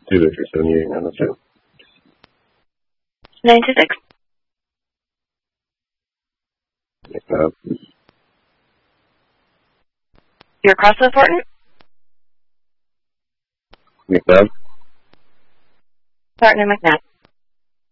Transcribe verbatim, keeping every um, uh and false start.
two Victor seventy-eight, nine oh two. nine two six. McNabb. Your cross important? McNabb. Partner McNabb.